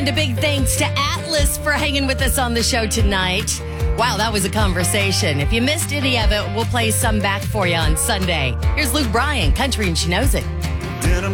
And a big thanks to Atlas for hanging with us on the show tonight. Wow, that was a conversation. If you missed any of it, we'll play some back for you on Sunday. Here's Luke Bryan, Country and She Knows It. Denim